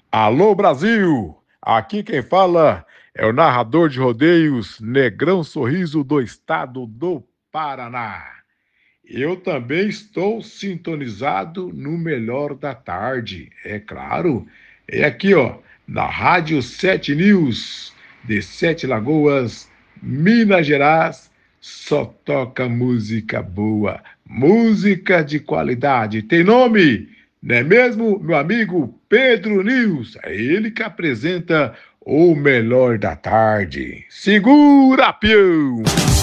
Alô Brasil! Aqui quem fala é o narrador de rodeios Negrão Sorriso do estado do Paraná. Eu também estou sintonizado no Melhor da Tarde, é claro. É aqui, ó, na Rádio 7 News, de Sete Lagoas, Minas Gerais, só toca música boa, música de qualidade. Tem nome? Não é mesmo, meu amigo Pedro News? É ele que apresenta o Melhor da Tarde. Segura, peão!